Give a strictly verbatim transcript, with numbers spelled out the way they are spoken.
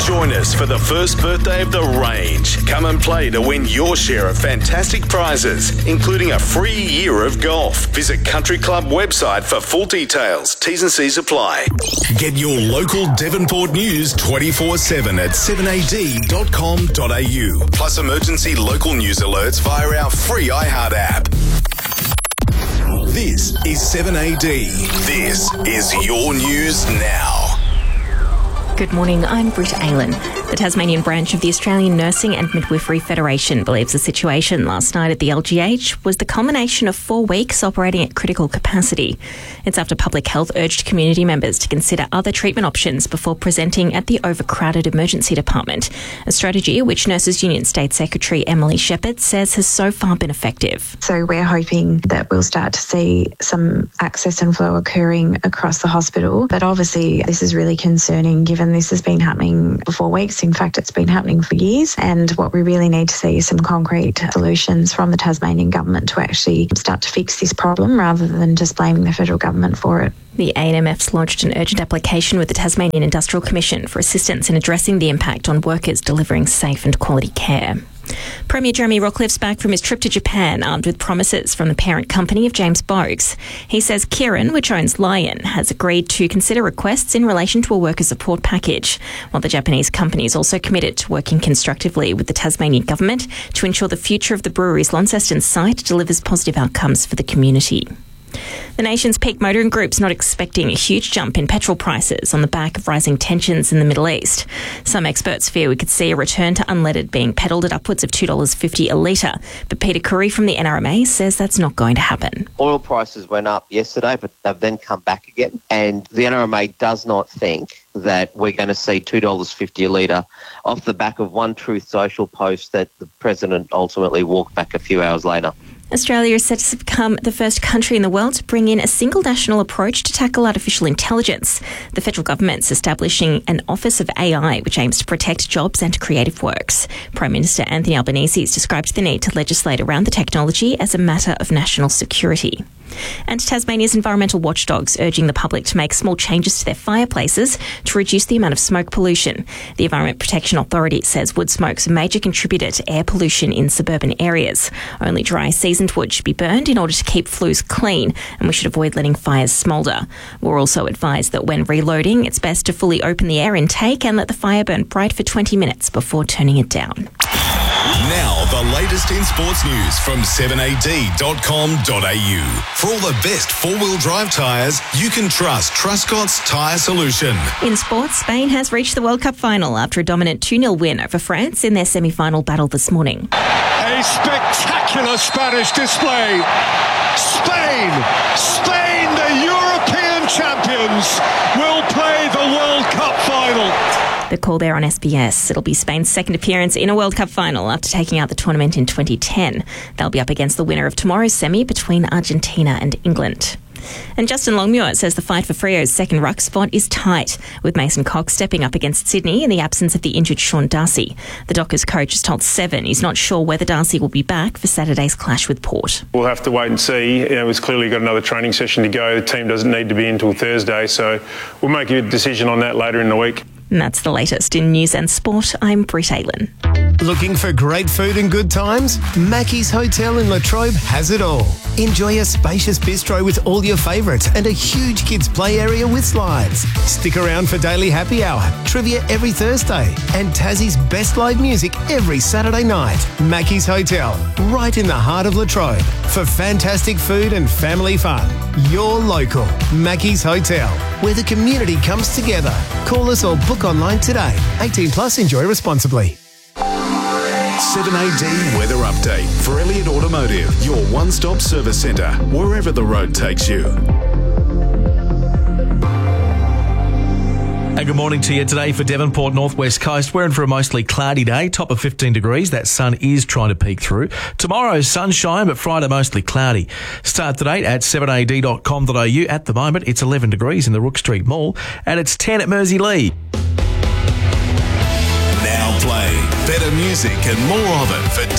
Join us for the first birthday of the range. Come and play to win your share of fantastic prizes, including a free year of golf. Visit Country Club website for full details. T's and C's apply. Get your local Devonport news twenty-four seven at seven a d dot com dot a u. Plus emergency local news alerts via our free iHeart app. This is seven A D. This is your news now. Good morning, I'm Britt Aylan. The Tasmanian branch of the Australian Nursing and Midwifery Federation believes the situation last night at the L G H was the culmination of four weeks operating at critical capacity. It's after Public Health urged community members to consider other treatment options before presenting at the overcrowded emergency department, a strategy which Nurses Union State Secretary Emily Shepherd says has so far been effective. So we're hoping that we'll start to see some access and flow occurring across the hospital, but obviously this is really concerning given this has been happening for four weeks. In fact, it's been happening for years. And what we really need to see is some concrete solutions from the Tasmanian government to actually start to fix this problem rather than just blaming the federal government for it. The A N M F's lodged an urgent application with the Tasmanian Industrial Commission for assistance in addressing the impact on workers delivering safe and quality care. Premier Jeremy Rockliff's back from his trip to Japan armed with promises from the parent company of James Bogues. He says Kirin, which owns Lion, has agreed to consider requests in relation to a worker support package, while the Japanese company is also committed to working constructively with the Tasmanian government to ensure the future of the brewery's Launceston site delivers positive outcomes for the community. The nation's peak motoring group's not expecting a huge jump in petrol prices on the back of rising tensions in the Middle East. Some experts fear we could see a return to unleaded being peddled at upwards of two dollars fifty a litre. But Peter Curry from the N R M A says that's not going to happen. Oil prices went up yesterday, but they've then come back again. And the N R M A does not think that we're going to see two dollars fifty a litre off the back of one Truth Social post that the President ultimately walked back a few hours later. Australia is set to become the first country in the world to bring in a single national approach to tackle artificial intelligence. The federal government's establishing an Office of A I, which aims to protect jobs and creative works. Prime Minister Anthony Albanese has described the need to legislate around the technology as a matter of national security. And Tasmania's environmental watchdogs urging the public to make small changes to their fireplaces to reduce the amount of smoke pollution. The Environment Protection Authority says wood smoke's a major contributor to air pollution in suburban areas. Only dry seasoned wood should be burned in order to keep flues clean, and we should avoid letting fires smoulder. We're also advised that when reloading, it's best to fully open the air intake and let the fire burn bright for twenty minutes before turning it down. Now, the latest in sports news from seven a d dot com dot a u. For all the best four-wheel drive tyres, you can trust Truscott's Tyre Solution. In sports, Spain has reached the World Cup final after a dominant two nil win over France in their semi-final battle this morning. A spectacular Spanish display. Spain, Spain, the European champions, will play the World Cup final. The call there on S B S. It'll be Spain's second appearance in a World Cup final after taking out the tournament in twenty ten. They'll be up against the winner of tomorrow's semi between Argentina and England. And Justin Longmuir says the fight for Freo's second ruck spot is tight, with Mason Cox stepping up against Sydney in the absence of the injured Sean Darcy. The Dockers coach has told Seven he's not sure whether Darcy will be back for Saturday's clash with Port. We'll have to wait and see. You know, it's clearly got another training session to go. The team doesn't need to be in until Thursday, so we'll make a decision on that later in the week. And that's the latest in news and sport. I'm Britt Aylan. Looking for great food and good times? Mackey's Hotel in Latrobe has it all. Enjoy a spacious bistro with all your favourites and a huge kids play area with slides. Stick around for daily happy hour, trivia every Thursday, and Tassie's best live music every Saturday night. Mackey's Hotel, right in the heart of Latrobe. For fantastic food and family fun. You're local. Mackey's Hotel, where the community comes together. Call us or book online today. eighteen plus, enjoy responsibly. seven A D Weather Update for Elliott Automotive, your one-stop service centre, wherever the road takes you. And good morning to you today for Devonport Northwest Coast. We're in for a mostly cloudy day, top of fifteen degrees. That sun is trying to peek through. Tomorrow, sunshine, but Friday mostly cloudy. Start today at seven a d dot com dot a u. At the moment, it's eleven degrees in the Rook Street Mall, and it's ten at Mersey Lee. Now play better music and more of it for